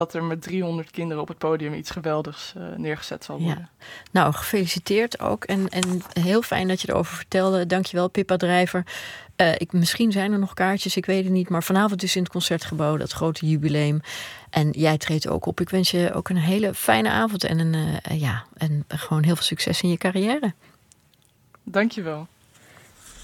dat er met 300 kinderen op het podium iets geweldigs neergezet zal worden. Ja. Nou, gefeliciteerd ook. En heel fijn dat je erover vertelde. Dankjewel, Pippa Drijver. Misschien zijn er nog kaartjes, ik weet het niet. Maar vanavond is in het Concertgebouw dat grote jubileum. En jij treedt ook op. Ik wens je ook een hele fijne avond. En gewoon heel veel succes in je carrière. Dankjewel.